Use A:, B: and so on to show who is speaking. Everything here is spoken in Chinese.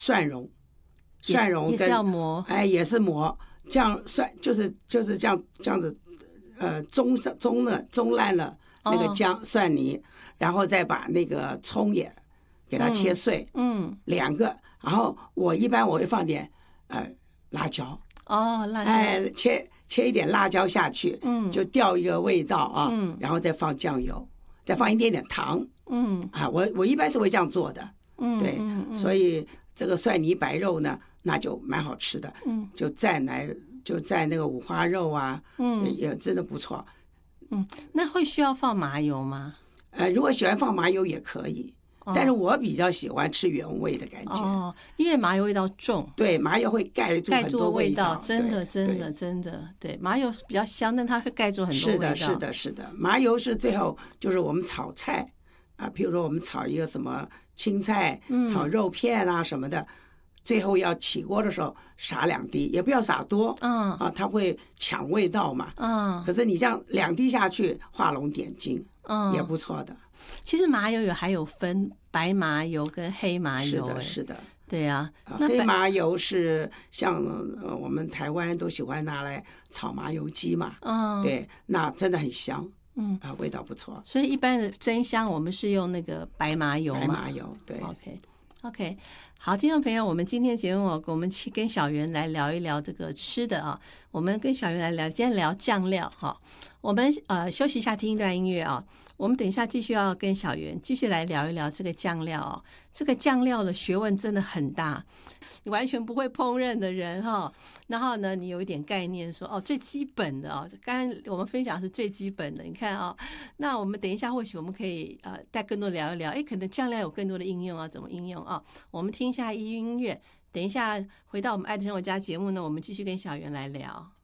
A: 蒜蓉，蒜蓉
B: 也是要磨，
A: 也是磨，这样就是这样子，中烂了那个蒜泥，然后再把那个葱也给它切碎，2个，然后我一般会放点辣椒，
B: 辣椒，
A: 切一点辣椒下去，就调一个味道啊，然后再放酱油，再放一点点糖，我一般是会这样做的，对，所以这个蒜泥白肉呢，那就蛮好吃的，就蘸那个五花肉啊，也真的不错。
B: 那会需要放麻油吗？
A: 如果喜欢放麻油也可以，但是我比较喜欢吃原味的感觉，
B: 因为麻油味道重，
A: 对，麻油会盖住很多味道，
B: 真的，对，麻油比较香，但它会盖住很多味道。
A: 是的，麻油是最后就是我们炒菜啊，譬如说我们炒一个什么青菜，炒肉片啊什么的。最后要起锅的时候撒2滴，也不要撒多，它会抢味道嘛，可是你这样2滴下去，画龙点睛，也不错的。
B: 其实麻油还有分白麻油跟黑麻油，
A: 是的，
B: 对啊。
A: 黑麻油是像我们台湾都喜欢拿来炒麻油鸡嘛，对，那真的很香，味道不错。
B: 所以一般的蒸香我们是用那个白麻油嘛，
A: 白麻油，对。
B: OK， 好，听众朋友，我们今天节目我们跟小袁来聊一聊这个吃的啊。我们跟小袁来聊，今天聊酱料哈。我们休息一下，听一段音乐啊。我们等一下继续要跟小袁继续来聊一聊这个酱料哦。这个酱料的学问真的很大，你完全不会烹饪的人哈，然后呢，你有一点概念说最基本的刚才我们分享是最基本的，你看那我们等一下或许我们可以再更多聊一聊，可能酱料有更多的应用怎么应用我们听一下音乐，等一下回到我们爱的生活家节目呢，我们继续跟小袁来聊。